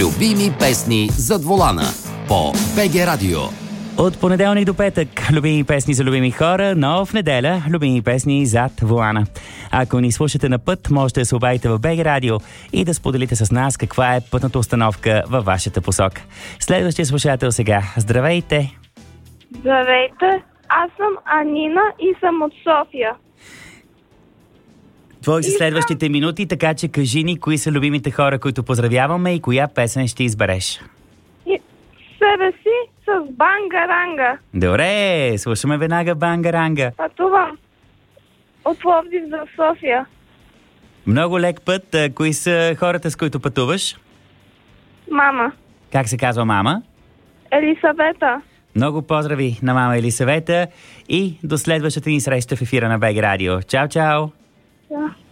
Любими песни зад волана по БГ Радио. От понеделник до петък любими песни за любими хора, но в неделя любими песни зад волана. Ако ни слушате на път, можете да се обадите в БГ Радио и да споделите с нас каква е пътната установка във вашата посока. Следващия слушател сега. Здравейте! Здравейте! Аз съм Анина и съм от София. Твои са следващите минути, така че кажи ни кои са любимите хора, които поздравяваме и коя песен ще избереш. Себе си с Бангаранга. Добре, слушаме веднага Бангаранга. Пътувам от Пловдив за София. Много лек път. Кои са хората, с които пътуваш? Мама. Как се казва мама? Елисавета. Много поздрави на мама Елисавета и до следващата ни среща в ефира на БГ Радио. Чао, чао! Да.